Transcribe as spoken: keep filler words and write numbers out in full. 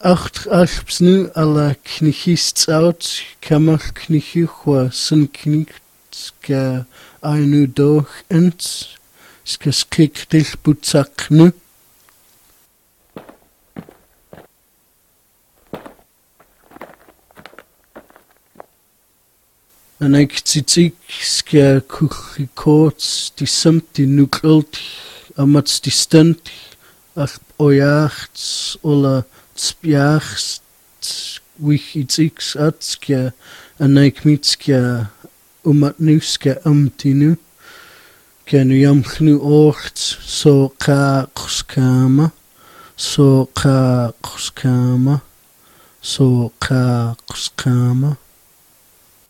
acht alpsnu alla knichist out kammer knichuwa sun knicht ska ainu doch ent ska skik til butsaknu. En ik titik ska kuchikots die samt die nuklult amats die stunt ach ojachts ola spjachts wich itiks atska en ik mitska umat nuska amtinu kenu jamchnu ocht so ka kuskama so ka kuskama so ka kuskama